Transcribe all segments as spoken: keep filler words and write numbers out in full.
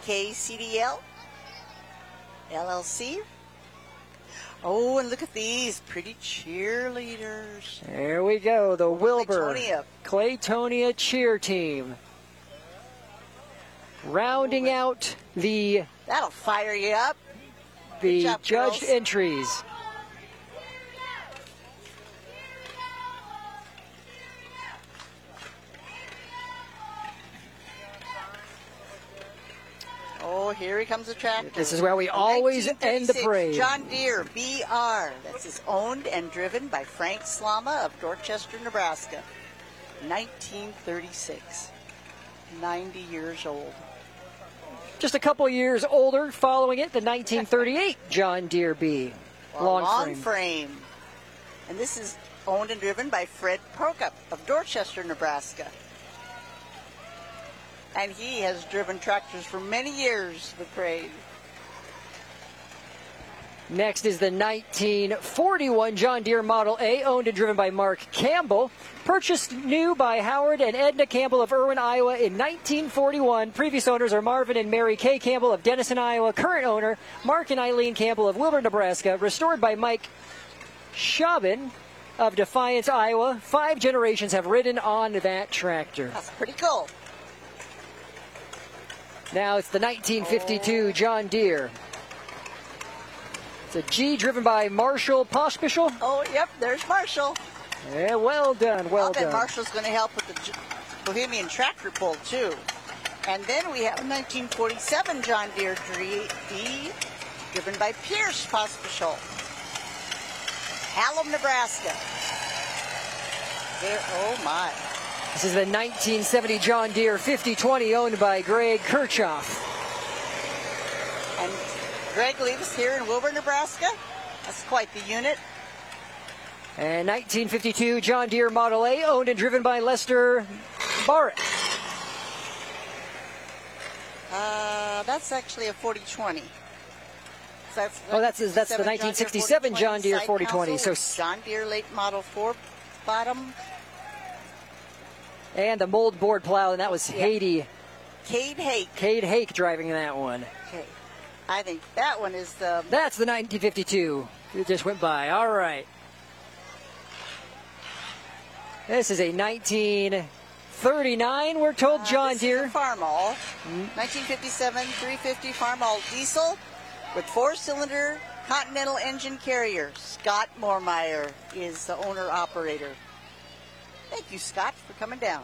K C D L, L L C. Oh, and look at these pretty cheerleaders. There we go, the Wilbur Claytonia. Claytonia cheer team. Rounding out the That'll fire you up. the job, judged girls. entries. Oh, here he comes the tractor. This is where we always end the parade. John Deere B R. This is owned and driven by Frank Slama of Dorchester, Nebraska. nineteen thirty-six. ninety years old. Just a couple years older following it, the nineteen thirty-eight John Deere B. Well, long, long frame. frame. And this is owned and driven by Fred Prokup of Dorchester, Nebraska. And he has driven tractors for many years, the parade. Next is the nineteen forty-one John Deere Model A, owned and driven by Mark Campbell. Purchased new by Howard and Edna Campbell of Irwin, Iowa in nineteen forty-one. Previous owners are Marvin and Mary Kay Campbell of Denison, Iowa. Current owner, Mark and Eileen Campbell of Wilbur, Nebraska. Restored by Mike Schaubin of Defiance, Iowa. Five generations have ridden on that tractor. That's pretty cool. Now it's the nineteen fifty-two John Deere. It's a G driven by Marshall Pospischel. Oh, yep, there's Marshall. Yeah, well done, well I'll bet done. Marshall's going to help with the J- Bohemian tractor pull, too. And then we have a nineteen forty-seven John Deere D, driven by Pierce Pospischel. Hallam, Nebraska. There, oh, my. This is the nineteen seventy John Deere fifty twenty, owned by Greg Kirchhoff. And Greg lives here in Wilbur, Nebraska. That's quite the unit. And nineteen fifty-two John Deere Model A, owned and driven by Lester Barrett. Uh, that's actually a forty twenty. So that's Oh, that's that's the nineteen sixty-seven John Deere forty twenty. So John Deere late model four bottom. and the mold board plow, and that was Yeah. Haiti. Cade Hake. Cade Hake driving that one. Okay. I think that one is the That's the nineteen fifty-two. It just went by. All right. This is a nineteen thirty-nine, we're told, uh, John this Deere. is a Farmall. nineteen fifty-seven three fifty Farmall diesel with four-cylinder Continental engine carrier. Scott Moormeyer is the owner-operator. Thank you, Scott, for coming down.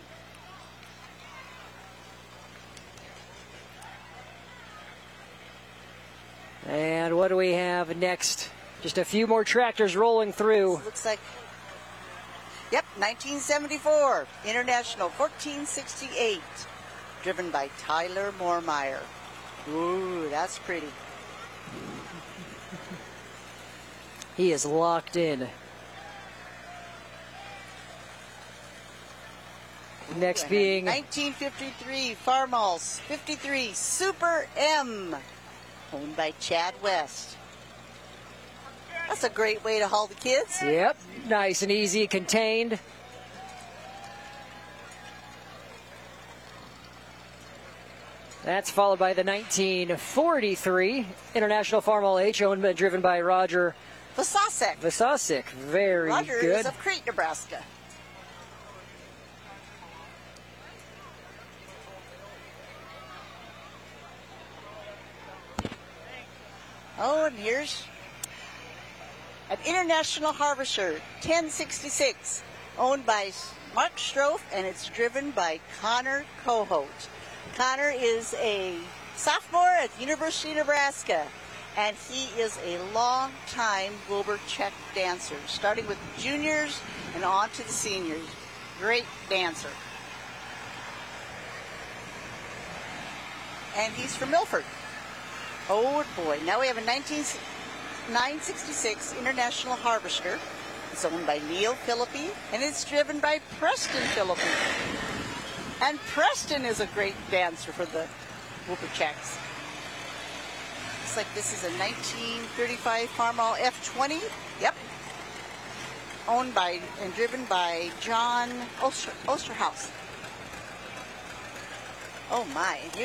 And what do we have next? Just a few more tractors rolling through. This looks like, yep, nineteen seventy-four International fourteen sixty-eight, driven by Tyler Moormeyer. Ooh, that's pretty. He is locked in. Next And being nineteen fifty-three Farmalls fifty-three Super M, owned by Chad West. That's a great way to haul the kids. Yep, nice and easy, contained. That's followed by the nineteen forty-three International Farmall H, owned and driven by Roger Vasasek. Vasasek. Very Roger good. is of Crete, Nebraska. Oh, and here's an International Harvester ten sixty-six, owned by Mark Strofe, and it's driven by Connor Cohote. Connor is a sophomore at the University of Nebraska, and he is a long-time Wilbur Check dancer, starting with the juniors and on to the seniors. Great dancer. And he's from Milford. Oh boy, now we have a nineteen nine sixty-six International Harvester. It's owned by Neil Philippi, and it's driven by Preston Philippi. And Preston is a great dancer for the Wilbur Checks. Looks like this is a nineteen thirty-five Farmall F twenty. Yep. Owned by and driven by John Oster, Osterhaus. Oh my.